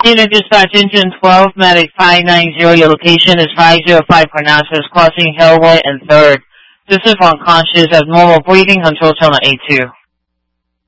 Unit Dispatch Engine 12, Medic 590, your location is 505 Parnassus, crossing Hillway and 3rd. This is for unconscious, abnormal breathing, control channel A2.